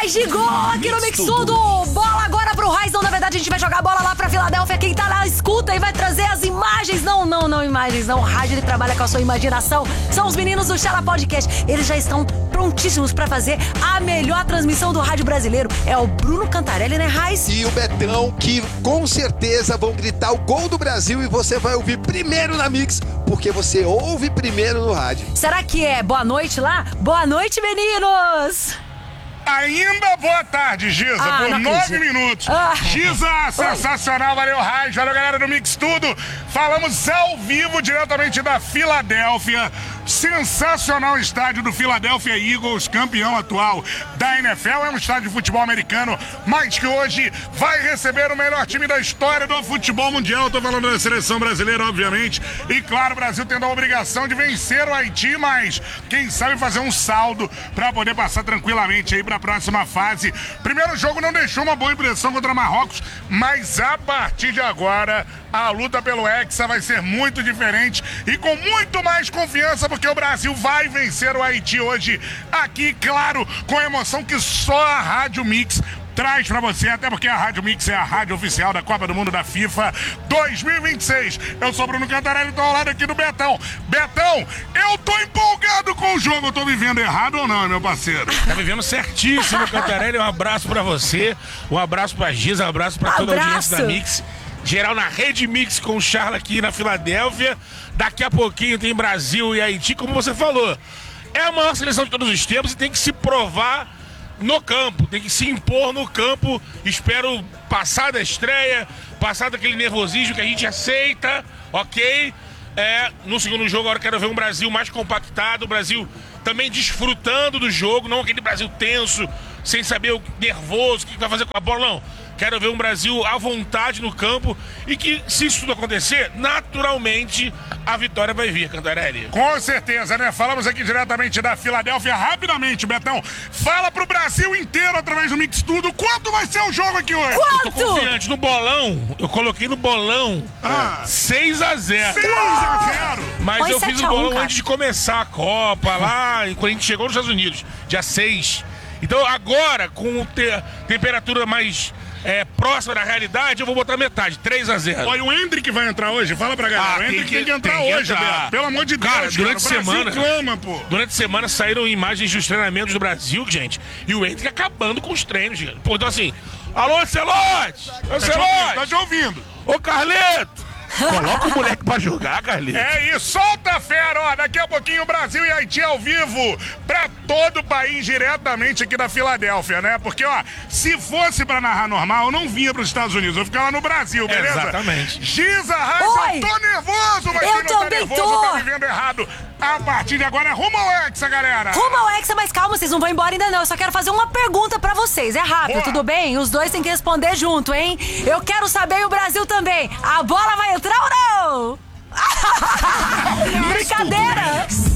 De gol aqui no Mix Tudo. Bola agora pro Raizão. Na verdade, a gente vai jogar a bola lá pra Filadélfia. Quem tá na escuta e vai trazer as imagens. Não imagens, não. O rádio, ele trabalha com a sua imaginação. São os meninos do Chala Podcast. Eles já estão prontíssimos pra fazer a melhor transmissão do rádio brasileiro. É o Bruno Cantarelli, né, Raiz? E o Betão, que com certeza vão gritar o gol do Brasil e você vai ouvir primeiro na Mix, porque você ouve primeiro no rádio. Será que é boa noite lá? Boa noite, meninos! Ainda boa tarde, Giza, por 9 minutos. Giza, sensacional, valeu, Raiz, valeu, galera do Mix Tudo. Falamos ao vivo, diretamente da Filadélfia. Sensacional estádio do Philadelphia Eagles, campeão atual da NFL. É um estádio de futebol americano, mas que hoje vai receber o melhor time da história do futebol mundial. Tô falando da seleção brasileira, obviamente. E claro, o Brasil tendo a obrigação de vencer o Haiti, mas quem sabe fazer um saldo para poder passar tranquilamente aí para a próxima fase. Primeiro jogo não deixou uma boa impressão contra Marrocos, mas a partir de agora a luta pelo Hexa vai ser muito diferente e com muito mais confiança, porque o Brasil vai vencer o Haiti hoje aqui, claro, com a emoção que só a Rádio Mix traz pra você, até porque a Rádio Mix é a rádio oficial da Copa do Mundo da FIFA 2026. Eu sou Bruno Cantarelli e tô ao lado aqui do Betão. Betão, eu tô empolgado com o jogo. Eu tô vivendo errado ou não, meu parceiro? Tá vivendo certíssimo, Cantarelli. Um abraço pra você, um abraço pra Giza, um abraço pra toda a audiência da Mix. Geral na Rede Mix com o Charla aqui na Filadélfia. Daqui a pouquinho tem Brasil e Haiti, como você falou. É a maior seleção de todos os tempos e tem que se provar no campo, tem que se impor no campo. Espero passar da estreia, passar daquele nervosismo que a gente aceita, ok? No segundo jogo agora quero ver um Brasil mais compactado, o Brasil também desfrutando do jogo, não aquele Brasil tenso, sem saber o nervoso, o que vai fazer com a bola, não. Quero ver um Brasil à vontade no campo e que, se isso tudo acontecer, naturalmente a vitória vai vir, Cantarelli. Com certeza, né? Falamos aqui diretamente da Filadélfia. Rapidamente, Betão, fala pro Brasil inteiro através do Mix Tudo quanto vai ser o jogo aqui hoje. Quanto? Eu tô confiante. No bolão, eu coloquei no bolão 6-0. 6-0. Mas Põe eu fiz o 7-1, bolão cara. antes de começar a Copa, lá, quando a gente chegou nos Estados Unidos, dia 6. Então agora, com temperatura mais próxima da realidade, eu vou botar metade, 3-0. Olha, o Hendrick vai entrar hoje, fala pra galera. O Hendrick tem que entrar hoje, Beto. Pelo amor de Deus, cara, durante a semana, clama, pô. Durante a semana saíram imagens dos treinamentos do Brasil, gente, e o Hendrick acabando com os treinos, gente. Pô, então assim, alô, Ancelotti! Tá te ouvindo. Ô, Carleto! Coloca o moleque pra jogar, Carlinhos. É isso, solta a fera, ó. Daqui a pouquinho Brasil e Haiti ao vivo pra todo o país, diretamente aqui da Filadélfia, né? Porque, ó, se fosse pra narrar normal, eu não vinha pros Estados Unidos, eu ficava lá no Brasil, beleza? Exatamente. Giza, Raiz, eu tô nervoso, mas eu quem não tá também nervoso tô. tá vivendo errado. A partir de agora é rumo ao Hexa, galera. Rumo ao Hexa, mas calma, vocês não vão embora ainda não. Eu só quero fazer uma pergunta pra vocês. É rápido, Boa. tudo bem? Os dois têm que responder junto, hein? Eu quero saber, e o Brasil também. A bola vai entrar ou não? Brincadeira!